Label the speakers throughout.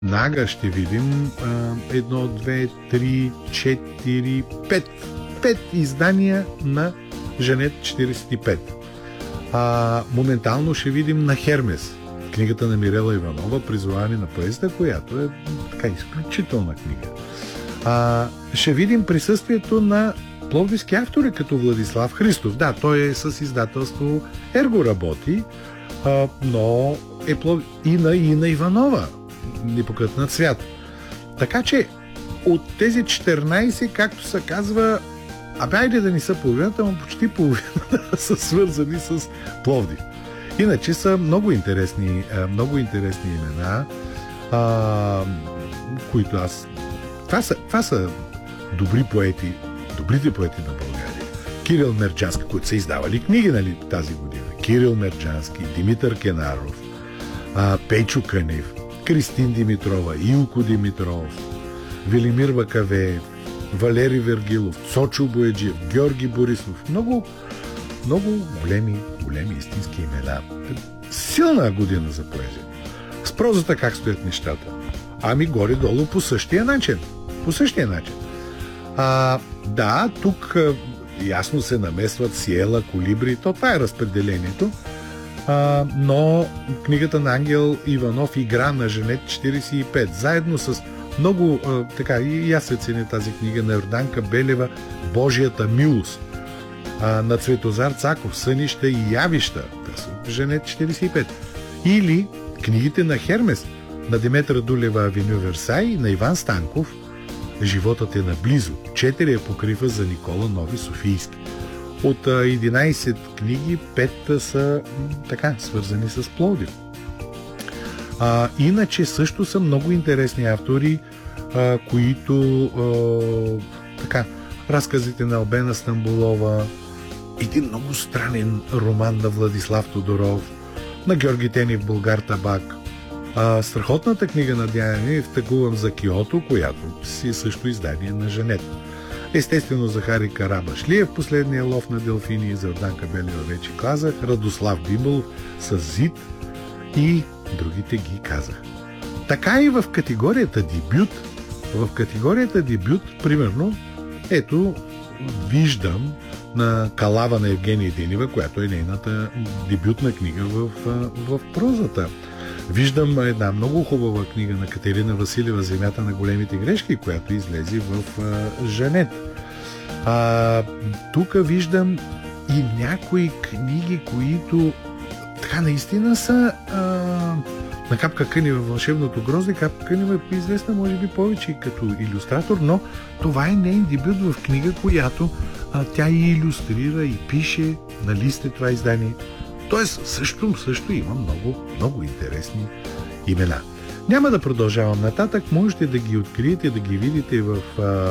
Speaker 1: Нага ще видим 1, 2, 3, 4, 5. 5 издания на Женет 45. Моментално ще видим на Хермес, книгата на Мирела Иванова, Призоваване на поезда, която е така изключителна книга. Ще видим присъствието на пловдивски автори, като Владислав Христов. Да, той е с издателство Ерго работи, но е и на Ина Иванова, Непокътнат свят. Така че от тези 14, както се казва, айде да не са половината, но почти половината са свързани с Пловдив. Иначе са много интересни имена, които аз... Това са добри поети, добрите поети на България. Кирил Мерджански, които са издавали книги, нали, тази година. Кирил Мерджански, Димитър Кенаров, Пейчо Кънев, Кристин Димитрова, Илко Димитров, Велимир Вакавеев, Валери Вергилов, Цочо Бояджиев, Георги Борисов. Много големи истински имена. Силна година за поезия. С прозата как стоят нещата? Горе-долу по същия начин. Да, тук ясно се намесват Сиела, Колибри, това е разпределението. Но книгата на Ангел Иванов Игра на Женет 45, заедно с много, и аз се ценя тази книга на Йорданка Белева, Божията милост, на Цветозар Цаков, Сънища и явища, Женет 45. Или книгите на Хермес, на Деметра Дулева Авеню Версай, на Иван Станков, Животът е наблизо. 4 покрива за Никола Нови Софийски. От 11 книги 5 са свързани с Пловдив. Иначе също са много интересни автори, които разказите на Албена Стамболова, един много странен роман на Владислав Тодоров, на Георги Тенев Българ табак, страхотната книга на Диана Тъгувам за Киото, която си също издание на Женет. Естествено Захари Карабашлиев, Последния лов на делфини, за Йорданка Белева вече казах, Радослав Бимбалов с Зид и другите ги казах. Така и в категорията дебют, примерно, ето, виждам на Калава на Евгения Денева, която е нейната дебютна книга в прозата. Виждам една много хубава книга на Катерина Василева «Земята на големите грешки», която излезе в Женет. Тук виждам и някои книги, които наистина са на Капка Кънева Вълшебното грозде. Капка Кънева е известна, може би, повече като илюстратор, но това е нейн дебют в книга, която тя и илюстрира, и пише, на лист е това издание. Тоест, също има много интересни имена. Няма да продължавам нататък, можете да ги откриете, да ги видите в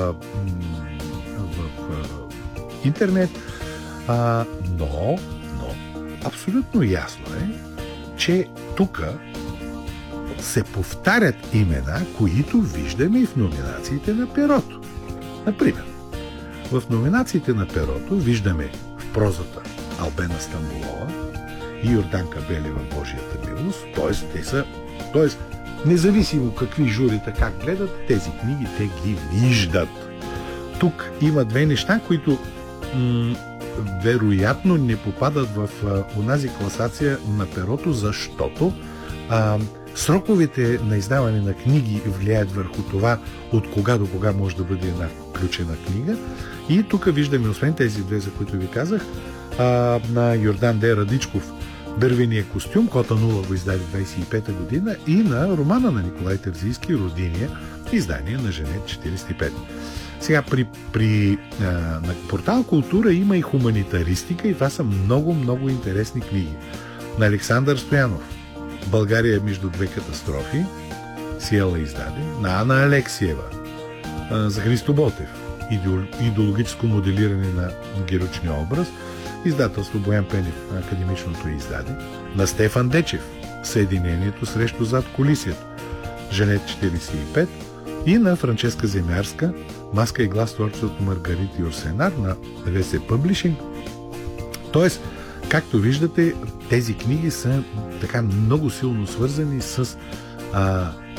Speaker 1: интернет, но абсолютно ясно е, че тук се повтарят имена, които виждаме и в номинациите на Перото. Например, в номинациите на Перото виждаме в прозата Албена Стамболова и Йорданка Белева Божията милост, т.е. независимо какви журите как гледат тези книги, те ги виждат. Тук има две неща, които вероятно не попадат в онази класация на Перото, защото сроковете на издаване на книги влияят върху това от кога до кога може да бъде една включена книга. И тук виждаме, освен тези две, за които ви казах, на Йордан Д. Радичков Дървения костюм, Кота 0 го издаде 25-та година, и на романа на Николай Терзийски Родиния, издание на Женет 45. Сега на портал Култура има и хуманитаристика, и това са много интересни книги. На Александър Стоянов България между две катастрофи, Сиела издаде, на Ана Алексиева за Христо Ботев идеологическо моделиране на героичния образ, издателство Боян Пенев, академичното издаде, на Стефан Дечев Съединението срещу задкулисието, Женет 45, и на Франческа Земярска Маска и глас, творчеството Маргарита Юрсенар на ВС Пъблишинг. Тоест, както виждате, тези книги са така много силно свързани с